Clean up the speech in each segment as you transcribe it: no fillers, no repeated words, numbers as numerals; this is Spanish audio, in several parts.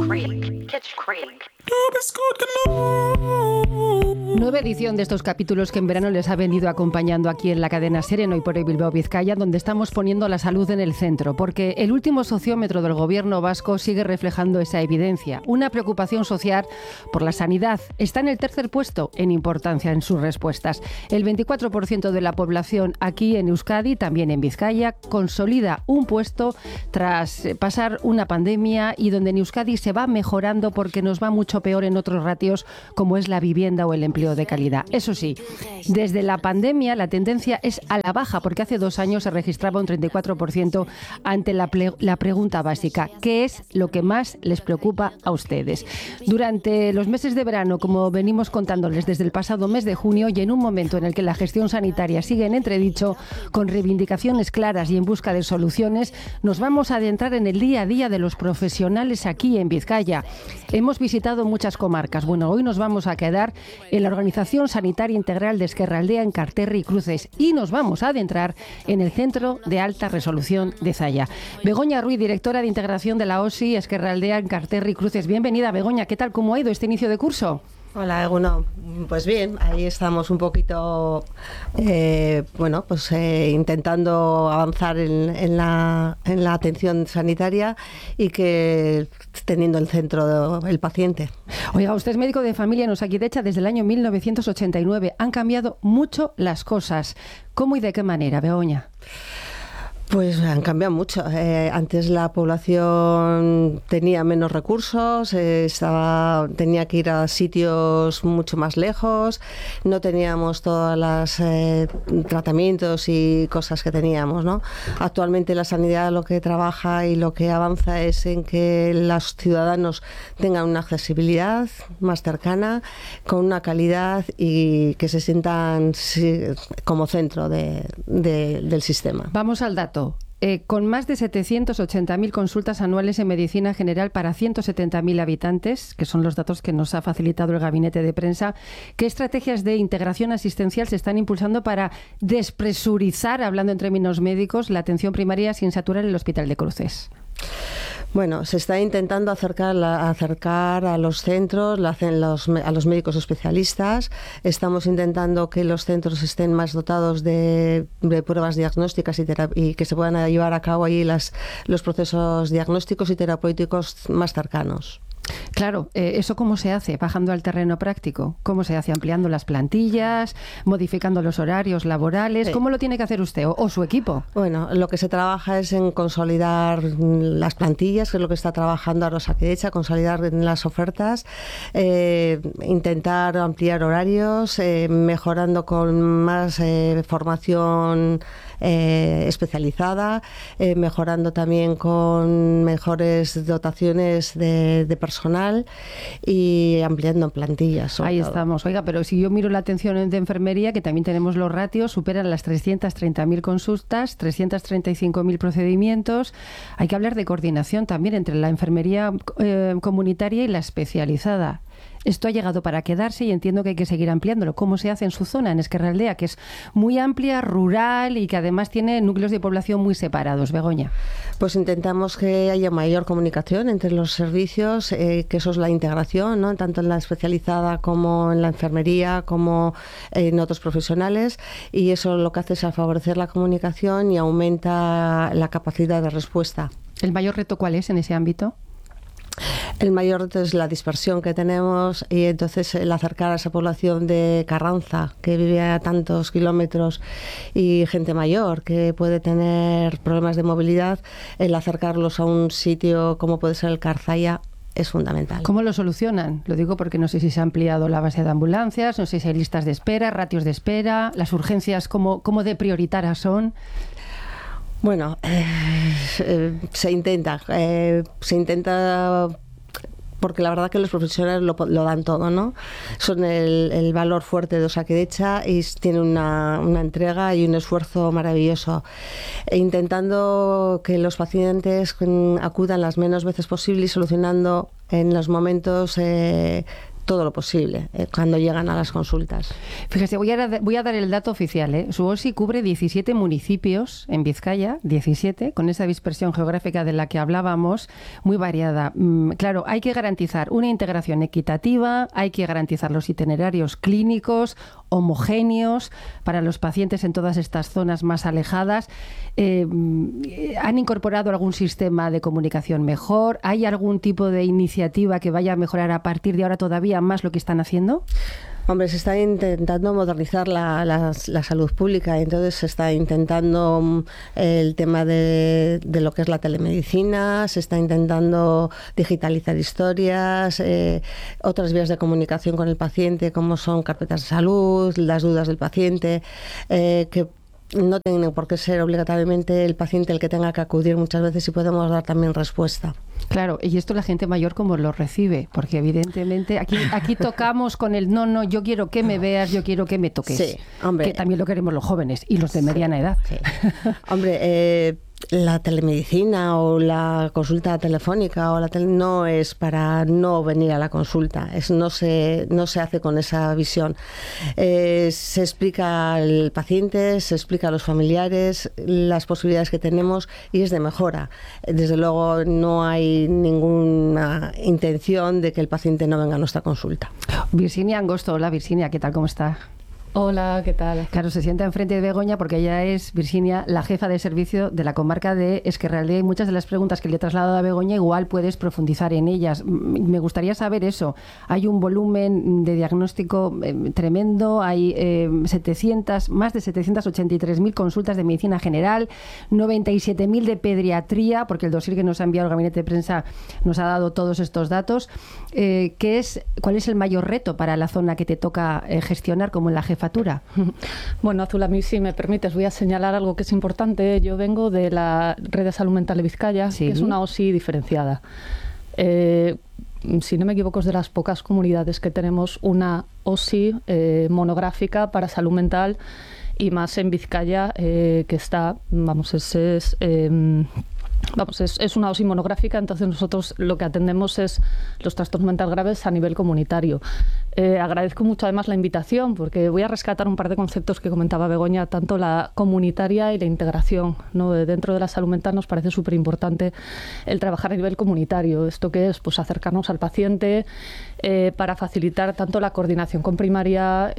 Nueva edición de estos capítulos que en verano les ha venido acompañando aquí en la cadena SER en Hoy por Hoy Bilbao Vizcaya, donde estamos poniendo la salud en el centro, porque el último sociómetro del gobierno vasco sigue reflejando esa evidencia. Una preocupación social por la sanidad está en el tercer puesto en importancia en sus respuestas. El 24% de la población aquí en Euskadi, también en Vizcaya, consolida un puesto tras pasar una pandemia y donde en Euskadi se va mejorando porque nos va mucho peor en otros ratios como es la vivienda o el empleo de calidad. Eso sí, desde la pandemia la tendencia es a la baja, porque hace 2 años se registraba un 34% ante la pregunta básica: ¿qué es lo que más les preocupa a ustedes? Durante los meses de verano, como venimos contándoles desde el pasado mes de junio, y en un momento en el que la gestión sanitaria sigue en entredicho, con reivindicaciones claras y en busca de soluciones, nos vamos a adentrar en el día a día de los profesionales aquí en Vizcaya. Hemos visitado muchas comarcas. Bueno, hoy nos vamos a quedar en la Organización Sanitaria Integral de Ezkerraldea en Karterri y Cruces y nos vamos a adentrar en el Centro de Alta Resolución de Zalla. Begoña Ruiz, directora de integración de la OSI Ezkerraldea en Karterri y Cruces. Bienvenida, Begoña. ¿Qué tal? ¿Cómo ha ido este inicio de curso? Hola, Eguno. Pues bien, ahí estamos un poquito, intentando avanzar en la atención sanitaria y que teniendo el centro el paciente. Oiga, usted es médico de familia en Osakidecha desde el año 1989. Han cambiado mucho las cosas. ¿Cómo y de qué manera, Begoña? Pues han cambiado mucho. Antes la población tenía menos recursos, tenía que ir a sitios mucho más lejos, no teníamos todos los tratamientos y cosas que teníamos, ¿no? Actualmente la sanidad lo que trabaja y lo que avanza es en que los ciudadanos tengan una accesibilidad más cercana, con una calidad y que se sientan como centro del sistema. Vamos al dato. Con más de 780.000 consultas anuales en medicina general para 170.000 habitantes, que son los datos que nos ha facilitado el gabinete de prensa, ¿qué estrategias de integración asistencial se están impulsando para despresurizar, hablando en términos médicos, la atención primaria sin saturar el Hospital de Cruces? Bueno, se está intentando acercar a los centros, a los médicos especialistas. Estamos intentando que los centros estén más dotados de pruebas diagnósticas y que se puedan llevar a cabo ahí los procesos diagnósticos y terapéuticos más cercanos. Claro, ¿eso cómo se hace? Bajando al terreno práctico. ¿Cómo se hace? Ampliando las plantillas, modificando los horarios laborales. ¿Cómo lo tiene que hacer usted o su equipo? Bueno, lo que se trabaja es en consolidar las plantillas, que es lo que está trabajando ahora Osakidecha, consolidar las ofertas, intentar ampliar horarios, mejorando con más formación especializada, mejorando también con mejores dotaciones de personal y ampliando plantillas. Ahí estamos. Oiga, pero si yo miro la atención de enfermería, que también tenemos los ratios, superan las 330.000 consultas, 335.000 procedimientos. Hay que hablar de coordinación también entre la enfermería comunitaria y la especializada. Esto ha llegado para quedarse y entiendo que hay que seguir ampliándolo. ¿Cómo se hace en su zona, en Ezkerraldea, que es muy amplia, rural y que además tiene núcleos de población muy separados? Begoña. Pues intentamos que haya mayor comunicación entre los servicios, que eso es la integración, ¿no? Tanto en la especializada como en la enfermería, como en otros profesionales, y eso lo que hace es favorecer la comunicación y aumenta la capacidad de respuesta. ¿El mayor reto cuál es en ese ámbito? El mayor reto es la dispersión que tenemos y entonces el acercar a esa población de Carranza, que vive a tantos kilómetros, y gente mayor que puede tener problemas de movilidad, el acercarlos a un sitio como puede ser el Carzalla es fundamental. ¿Cómo lo solucionan? Lo digo porque no sé si se ha ampliado la base de ambulancias, no sé si hay listas de espera, ratios de espera, las urgencias, ¿cómo de prioritarias son? Bueno, se intenta porque la verdad que los profesionales lo dan todo, ¿no? Son el valor fuerte de Osakidecha y tienen una entrega y un esfuerzo maravilloso, intentando que los pacientes acudan las menos veces posible y solucionando en los momentos todo lo posible cuando llegan a las consultas. Fíjese, voy a dar el dato oficial. Su OSI cubre 17 municipios en Vizcaya, 17, con esa dispersión geográfica de la que hablábamos, muy variada. Claro, hay que garantizar una integración equitativa, hay que garantizar los itinerarios clínicos homogéneos para los pacientes en todas estas zonas más alejadas. ¿Han incorporado algún sistema de comunicación mejor? ¿Hay algún tipo de iniciativa que vaya a mejorar a partir de ahora todavía más lo que están haciendo? Hombre, se está intentando modernizar la salud pública, entonces se está intentando el tema de lo que es la telemedicina, se está intentando digitalizar historias, otras vías de comunicación con el paciente, como son carpetas de salud, las dudas del paciente, que no tiene por qué ser obligatoriamente el paciente el que tenga que acudir muchas veces y podemos dar también respuesta. Claro, y esto la gente mayor cómo lo recibe, porque evidentemente aquí tocamos con el no, yo quiero que me veas, yo quiero que me toques. Sí, hombre, que también lo queremos los jóvenes y los de mediana edad. Sí. Hombre, la telemedicina o la consulta telefónica o no es para no venir a la consulta, no se hace con esa visión. Se explica al paciente, se explica a los familiares las posibilidades que tenemos y es de mejora. Desde luego no hay ninguna intención de que el paciente no venga a nuestra consulta. Virginia Angosto, hola Virginia, ¿qué tal? ¿Cómo está? Hola, ¿qué tal? Claro, se sienta enfrente de Begoña porque ella es, Virginia, la jefa de servicio de la comarca de Ezkerraldea y muchas de las preguntas que le he trasladado a Begoña igual puedes profundizar en ellas. Me gustaría saber eso. Hay un volumen de diagnóstico tremendo, hay más de 783.000 consultas de medicina general, 97.000 de pediatría, porque el dossier que nos ha enviado el gabinete de prensa nos ha dado todos estos datos. ¿Cuál es el mayor reto para la zona que te toca gestionar como la jefatura? Bueno, Azul, a mí, si me permites, voy a señalar algo que es importante. Yo vengo de la Red de Salud Mental de Vizcaya, que es una OSI diferenciada. Si no me equivoco, es de las pocas comunidades que tenemos una OSI monográfica para salud mental, y más en Vizcaya, que está, es una OSI monográfica, entonces nosotros lo que atendemos es los trastornos mentales graves a nivel comunitario. Agradezco mucho además la invitación, porque voy a rescatar un par de conceptos que comentaba Begoña, tanto la comunitaria y la integración, ¿no? Dentro de la salud mental nos parece súper importante el trabajar a nivel comunitario. ¿Esto qué es? Pues acercarnos al paciente para facilitar tanto la coordinación con primaria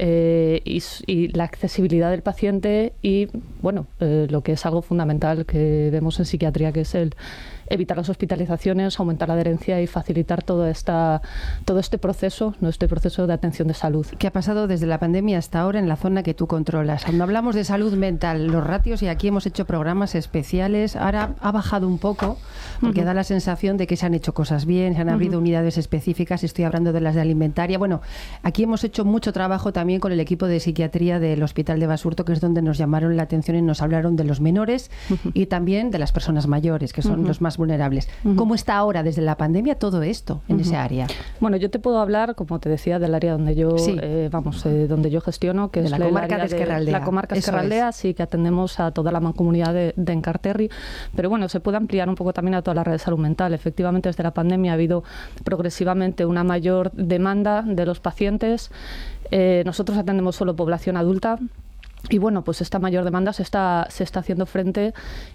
y la accesibilidad del paciente y, bueno, lo que es algo fundamental que vemos en psiquiatría, que es el evitar las hospitalizaciones, aumentar la adherencia y facilitar todo este proceso, ¿no? Este proceso de atención de salud. ¿Qué ha pasado desde la pandemia hasta ahora en la zona que tú controlas? Cuando hablamos de salud mental, los ratios, y aquí hemos hecho programas especiales, ahora ha bajado un poco, porque da la sensación de que se han hecho cosas bien, se han abrido unidades específicas, estoy hablando de las de alimentaria. Bueno, aquí hemos hecho mucho trabajo también con el equipo de psiquiatría del Hospital de Basurto, que es donde nos llamaron la atención y nos hablaron de los menores y también de las personas mayores, que son los más vulnerables. ¿Cómo está ahora desde la pandemia todo esto en esa área? Bueno, yo te puedo hablar, como te decía, del área donde yo donde yo gestiono, que de es la comarca de Ezkerraldea. La comarca de Ezkerraldea, sí, que atendemos a toda la mancomunidad de Enkarterri, pero bueno, se puede ampliar un poco también a toda la red de salud mental. Efectivamente, desde la pandemia ha habido progresivamente una mayor demanda de los pacientes. Nosotros atendemos solo población adulta. Y bueno, pues esta mayor demanda se está haciendo frente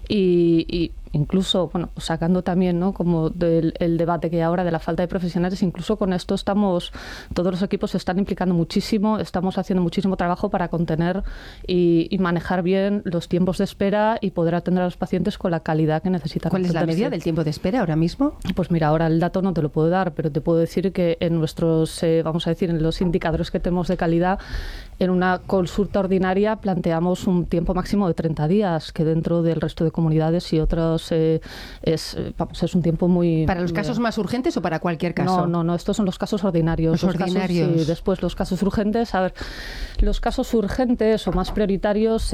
y incluso, bueno, sacando también, ¿no?, como el debate que hay ahora de la falta de profesionales, incluso con esto todos los equipos se están implicando muchísimo, estamos haciendo muchísimo trabajo para contener y manejar bien los tiempos de espera y poder atender a los pacientes con la calidad que necesitan. ¿Cuál es la media del tiempo de espera ahora mismo? Pues mira, ahora el dato no te lo puedo dar, pero te puedo decir que en nuestros, en los indicadores que tenemos de calidad, en una consulta ordinaria planteamos un tiempo máximo de 30 días, que dentro del resto de comunidades y otros es un tiempo muy... ¿Para los casos más urgentes o para cualquier caso? No, estos son los casos ordinarios. Los ordinarios. Casos, después los casos urgentes. A ver, los casos urgentes o más prioritarios,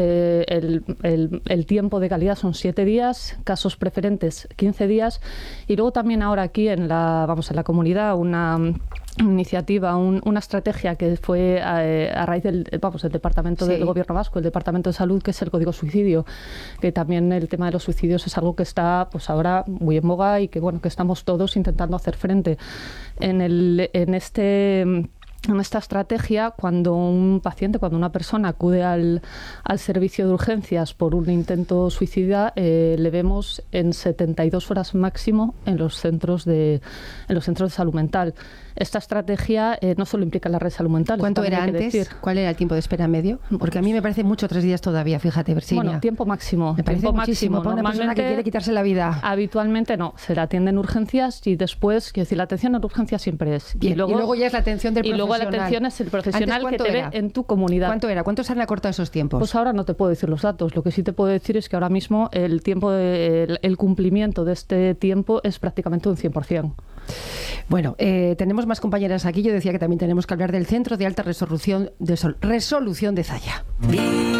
el tiempo de calidad son 7 días, casos preferentes 15 días, y luego también ahora aquí en la comunidad una iniciativa, una estrategia que fue a raíz del departamento del Gobierno vasco, el Departamento de Salud, que es el Código Suicidio, que también el tema de los suicidios es algo que está pues ahora muy en boga y que bueno, que estamos todos intentando hacer frente. En este en esta estrategia, cuando cuando una persona acude al servicio de urgencias por un intento suicida, le vemos en 72 horas máximo en los centros de salud mental. Esta estrategia no solo implica la red de salud mental. ¿Cuánto era antes? ¿Cuál era el tiempo de espera medio? Porque a mí me parece mucho 3 días todavía, fíjate, Virginia. Bueno, tiempo máximo. Me parece muchísimo para una persona que quiere quitarse la vida. Habitualmente no, se le atiende en urgencias y después, quiero decir, la atención en urgencias siempre es. Bien, y luego ya es la atención del profesional. Y luego la atención es el profesional que te ve en tu comunidad. ¿Cuánto era? ¿Cuánto se han acortado esos tiempos? Pues ahora no te puedo decir los datos. Lo que sí te puedo decir es que ahora mismo el cumplimiento de este tiempo es prácticamente un 100%. Bueno, tenemos más compañeras aquí. Yo decía que también tenemos que hablar del Centro de Alta Resolución de Zaya.